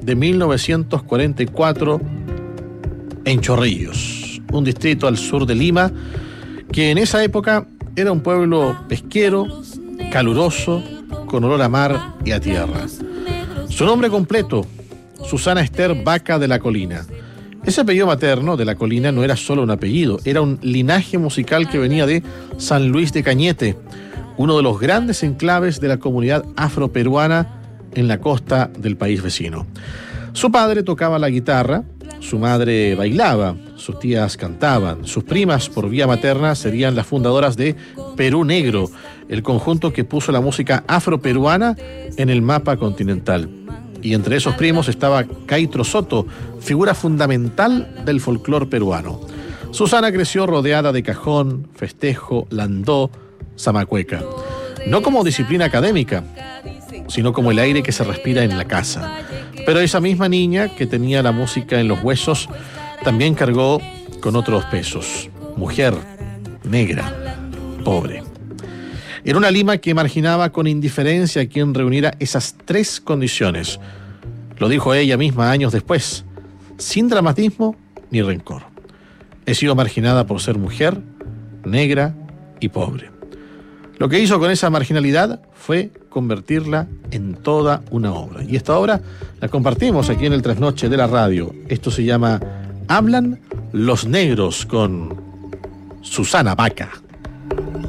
de 1944 en Chorrillos, un distrito al sur de Lima, que en esa época era un pueblo pesquero, caluroso, con olor a mar y a tierra. Su nombre completo, Susana Esther Vaca de la Colina. Ese apellido materno de la Colina no era solo un apellido, era un linaje musical que venía de San Luis de Cañete, uno de los grandes enclaves de la comunidad afroperuana en la costa del país vecino. Su padre tocaba la guitarra, su madre bailaba, sus tías cantaban, sus primas por vía materna serían las fundadoras de Perú Negro, el conjunto que puso la música afroperuana en el mapa continental. Y entre esos primos estaba Caitro Soto, figura fundamental del folclore peruano. Susana creció rodeada de cajón, festejo, landó, zamacueca. No como disciplina académica, sino como el aire que se respira en la casa. Pero esa misma niña que tenía la música en los huesos también cargó con otros pesos. Mujer, negra, pobre. Era una Lima que marginaba con indiferencia a quien reuniera esas tres condiciones. Lo dijo ella misma años después, sin dramatismo ni rencor. He sido marginada por ser mujer, negra y pobre. Lo que hizo con esa marginalidad fue convertirla en toda una obra. Y esta obra la compartimos aquí en el Trasnoche de la radio. Esto se llama Hablan los Negros con Susana Vaca.